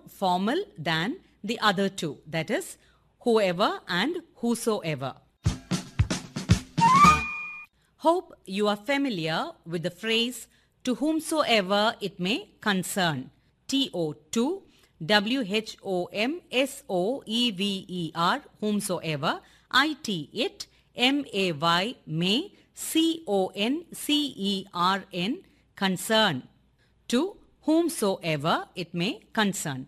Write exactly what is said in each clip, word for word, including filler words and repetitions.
formal than the other two, that is, whoever and whosoever. Hope you are familiar with the phrase to whomsoever it may concern. T O two W H O M S O E V E R, whomsoever. I T it, M A Y, may, C O N C E R N, concern. To whomsoever it may concern.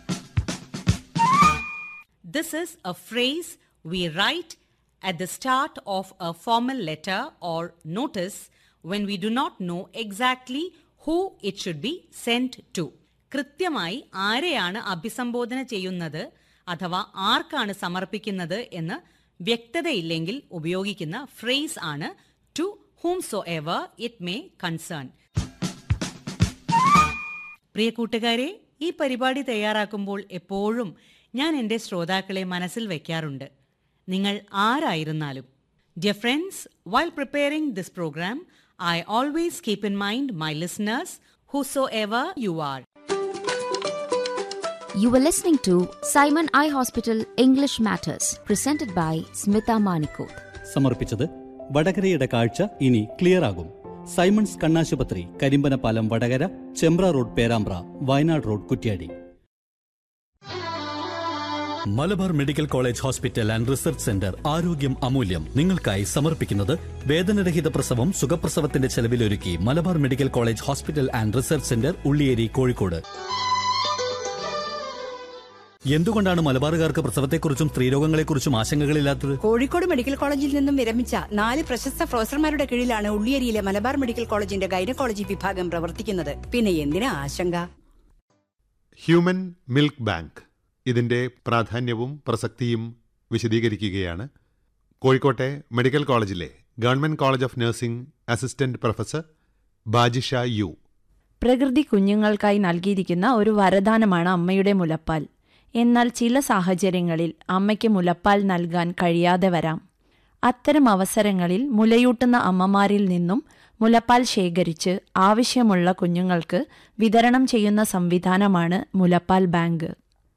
This is a phrase we write at the start of a formal letter or notice when we do not know exactly who it should be sent to. കൃത്യമായി ആരെയാണ് അഭിസംബോധന ചെയ്യുന്നത് അഥവാ ആർക്കാണ് സമർപ്പിക്കുന്നത് എന്ന് വ്യക്തതയില്ലെങ്കിൽ ഉപയോഗിക്കുന്ന phrase ആണ് to whomsoever it may concern. പ്രിയ കൂട്ടുകാരെ, ഈ പരിപാടി തയ്യാറാക്കുമ്പോൾ എപ്പോഴും ഞാൻ എൻ്റെ ശ്രോതാക്കളെ മനസ്സിൽ വയ്ക്കാറുണ്ട്, നിങ്ങൾ ആരായിരുന്നാലും. Dear friends, while preparing this program, I always keep in mind my listeners, whosoever you are. You were listening to Simon Eye Hospital English Matters, presented by Smita Manikoth. സമർപ്പിച്ചത് വടകരയുടെ കാഴ്ച ഇനി ക്ലിയർ ആകും. സൈമൺസ് കണ്ണാശുപത്രി, Karimbanapalam Vadakara, Chembra road Perambra, Wayanad road Kuttiadi. Malabar medical college hospital and research centre ആരോഗ്യം അമൂല്യം നിങ്ങൾക്കായി സമർപ്പിക്കുന്നത് വേദനരഹിത പ്രസവം സുഖപ്രസവത്തിന്റെ ചെലവിലൊരുക്കി Malabar medical college hospital and research centre, Ulliyeri, Kozhikode. എന്തുകൊണ്ടാണ് മലബാറുകാർക്ക് പ്രസവത്തെക്കുറിച്ചും സ്ത്രീരോഗങ്ങളെക്കുറിച്ചും ആശങ്കകളില്ലാത്തത്? കോഴിക്കോട് മെഡിക്കൽ കോളേജിൽ നിന്നും വിരമിച്ച നാല് പ്രശസ്ത പ്രൊഫസർമാരുടെ കീഴിലാണ് ഉള്ളിയേരിയിലെ മലബാർ മെഡിക്കൽ കോളേജിന്റെ ഗൈനക്കോളജി വിഭാഗം പ്രവർത്തിക്കുന്നത്. പിന്നെ എന്തിനാ ആശങ്ക? ഹ്യൂമൻ മിൽക്ക് ബാങ്ക് ഇതിന്റെ പ്രാധാന്യവും പ്രസക്തിയും വിശദീകരിക്കുകയാണ് കോഴിക്കോട്ടെ മെഡിക്കൽ കോളേജിലെ government college of nursing assistant professor Bajisha U. പ്രകൃതി കുഞ്ഞുങ്ങൾക്കായി നൽകിയിരിക്കുന്ന ഒരു വരദാനമാണ് അമ്മയുടെ മുലപ്പാൽ. എന്നാൽ ചില സാഹചര്യങ്ങളിൽ അമ്മയ്ക്ക് മുലപ്പാൽ നൽകാൻ കഴിയാതെ വരാം. അത്തരം അവസരങ്ങളിൽ മുലയൂട്ടുന്ന അമ്മമാരിൽ നിന്നും മുലപ്പാൽ ശേഖരിച്ച് ആവശ്യമുള്ള കുഞ്ഞുങ്ങൾക്ക് വിതരണം ചെയ്യുന്ന സംവിധാനമാണ് മുലപ്പാൽ ബാങ്ക്.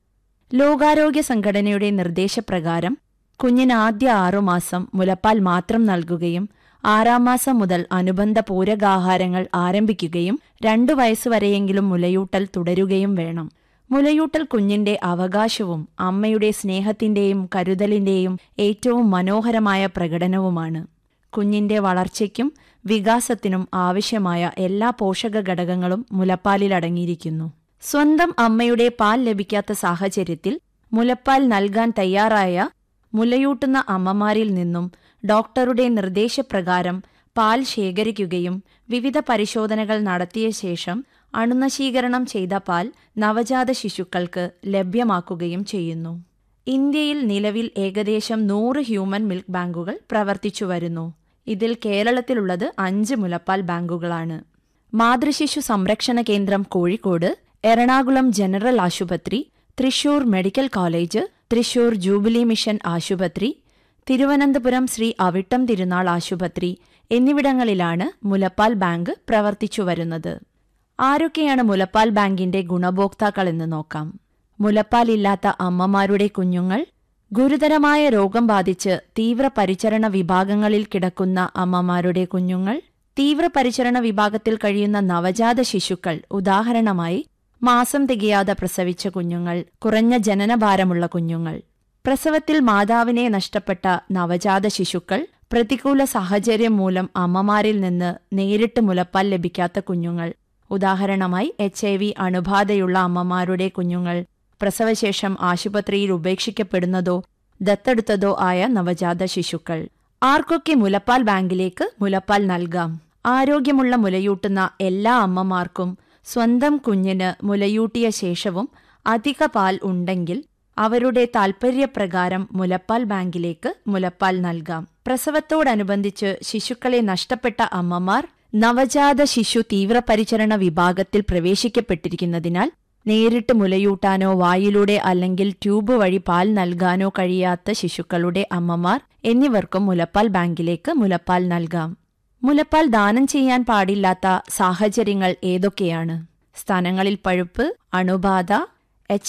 ലോകാരോഗ്യ സംഘടനയുടെ നിർദ്ദേശപ്രകാരം കുഞ്ഞിന് ആദ്യ ആറുമാസം മുലപ്പാൽ മാത്രം നൽകുകയും ആറാം മാസം മുതൽ അനുബന്ധ പൂരകാഹാരങ്ങൾ ആരംഭിക്കുകയും രണ്ടു വയസ്സുവരെയെങ്കിലും മുലയൂട്ടൽ തുടരുകയും വേണം. മുലയൂട്ടൽ കുഞ്ഞിന്റെ അവകാശവും അമ്മയുടെ സ്നേഹത്തിന്റെയും കരുതലിന്റെയും ഏറ്റവും മനോഹരമായ പ്രകടനവുമാണ്. കുഞ്ഞിന്റെ വളർച്ചയ്ക്കും വികാസത്തിനും ആവശ്യമായ എല്ലാ പോഷക ഘടകങ്ങളും മുലപ്പാലിൽ അടങ്ങിയിരിക്കുന്നു. സ്വന്തം അമ്മയുടെ പാൽ ലഭിക്കാത്ത സാഹചര്യത്തിൽ മുലപ്പാൽ നൽകാൻ തയ്യാറായ മുലയൂട്ടുന്ന അമ്മമാരിൽ നിന്നും ഡോക്ടറുടെ നിർദ്ദേശപ്രകാരം പാൽ ശേഖരിക്കുകയും വിവിധ പരിശോധനകൾ നടത്തിയ ശേഷം അണുനശീകരണം ചെയ്ത പാൽ നവജാത ശിശുക്കൾക്ക് ലഭ്യമാക്കുകയും ചെയ്യുന്നു. ഇന്ത്യയിൽ നിലവിൽ ഏകദേശം നൂറ് ഹ്യൂമൻ മിൽക്ക് ബാങ്കുകൾ പ്രവർത്തിച്ചുവരുന്നു. ഇതിൽ കേരളത്തിലുള്ളത് അഞ്ച് മുലപ്പാൽ ബാങ്കുകളാണ്. മാതൃശിശു സംരക്ഷണ കേന്ദ്രം കോഴിക്കോട്, എറണാകുളം ജനറൽ ആശുപത്രി, Thrissur medical college, Thrissur jubilee mission ആശുപത്രി, തിരുവനന്തപുരം ശ്രീ അവിട്ടം തിരുനാൾ ആശുപത്രി എന്നിവിടങ്ങളിലാണ് മുലപ്പാൽ ബാങ്ക് പ്രവർത്തിച്ചുവരുന്നത്. ആരൊക്കെയാണ് മുലപ്പാൽ ബാങ്കിന്റെ ഗുണഭോക്താക്കളെന്ന് നോക്കാം. മുലപ്പാലില്ലാത്ത അമ്മമാരുടെ കുഞ്ഞുങ്ങൾ, ഗുരുതരമായ രോഗം ബാധിച്ച് തീവ്രപരിചരണ വിഭാഗങ്ങളിൽ കിടക്കുന്ന അമ്മമാരുടെ കുഞ്ഞുങ്ങൾ, തീവ്രപരിചരണ വിഭാഗത്തിൽ കഴിയുന്ന നവജാത ശിശുക്കൾ, ഉദാഹരണമായി മാസം തികയാതെ പ്രസവിച്ച കുഞ്ഞുങ്ങൾ, കുറഞ്ഞ ജനനഭാരമുള്ള കുഞ്ഞുങ്ങൾ, പ്രസവത്തിൽ മാതാവിനെ നഷ്ടപ്പെട്ട നവജാത ശിശുക്കൾ, പ്രതികൂല സാഹചര്യം മൂലം അമ്മമാരിൽ നിന്ന് നേരിട്ട് മുലപ്പാൽ ലഭിക്കാത്ത കുഞ്ഞുങ്ങൾ, ഉദാഹരണമായി എച്ച് ഐ വി അണുബാധയുള്ള അമ്മമാരുടെ കുഞ്ഞുങ്ങൾ, പ്രസവശേഷം ആശുപത്രിയിൽ ഉപേക്ഷിക്കപ്പെടുന്നതോ ദത്തെടുത്തതോ ആയ നവജാത ശിശുക്കൾ. ആർക്കൊക്കെ മുലപ്പാൽ ബാങ്കിലേക്ക് മുലപ്പാൽ നൽകാം? ആരോഗ്യമുള്ള മുലയൂട്ടുന്ന എല്ലാ അമ്മമാർക്കും സ്വന്തം കുഞ്ഞിന് മുലയൂട്ടിയ ശേഷവും അധിക പാൽ ഉണ്ടെങ്കിൽ അവരുടെ താൽപര്യപ്രകാരം മുലപ്പാൽ ബാങ്കിലേക്ക് മുലപ്പാൽ നൽകാം. പ്രസവത്തോടനുബന്ധിച്ച് ശിശുക്കളെ നഷ്ടപ്പെട്ട അമ്മമാർ നവജാത ശിശു തീവ്രപരിചരണ വിഭാഗത്തിൽ പ്രവേശിക്കപ്പെട്ടിരിക്കുന്നതിനാൽ നേരിട്ട് മുലയൂട്ടാനോ വായിലൂടെ അല്ലെങ്കിൽ ട്യൂബ് വഴി പാൽ നൽകാനോ കഴിയാത്ത ശിശുക്കളുടെ അമ്മമാർ എന്നിവർക്കും മുലപ്പാൽ ബാങ്കിലേക്ക് മുലപ്പാൽ നൽകാം. മുലപ്പാൽ ദാനം ചെയ്യാൻ പാടില്ലാത്ത സാഹചര്യങ്ങൾ ഏതൊക്കെയാണ്? സ്ഥാനങ്ങളിൽ പഴുപ്പ്, അണുബാധ,